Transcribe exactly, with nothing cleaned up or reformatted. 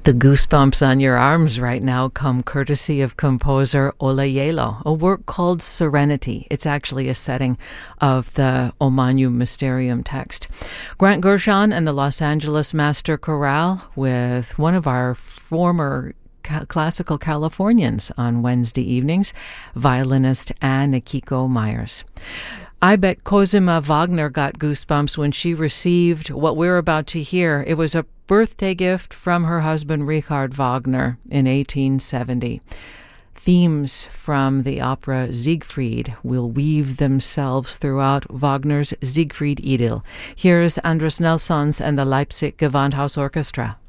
The goosebumps on your arms right now come courtesy of composer Ola Yelo, a work called Serenity. It's actually a setting of the O Magnum Mysterium text. Grant Gershon and the Los Angeles Master Chorale with one of our former ca- classical Californians on Wednesday evenings, violinist Anne Akiko Myers. I bet Cosima Wagner got goosebumps when she received what we're about to hear. It was a birthday gift from her husband Richard Wagner in eighteen seventy. Themes from the opera Siegfried will weave themselves throughout Wagner's Siegfried Idyll. Here's Andres Nelsons and the Leipzig Gewandhaus Orchestra.